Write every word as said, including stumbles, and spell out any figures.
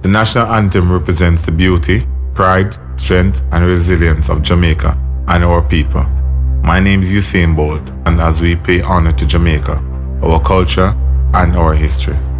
The national anthem represents the beauty, pride, strength, and resilience of Jamaica and our people. My name is Usain Bolt, and as we pay honor to Jamaica, our culture, and our history.